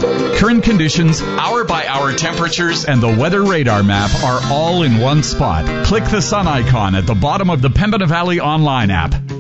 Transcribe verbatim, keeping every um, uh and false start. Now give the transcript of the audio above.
Current conditions, hour-by-hour temperatures, and the weather radar map are all in one spot. Click the sun icon at the bottom of the Pembina Valley online app.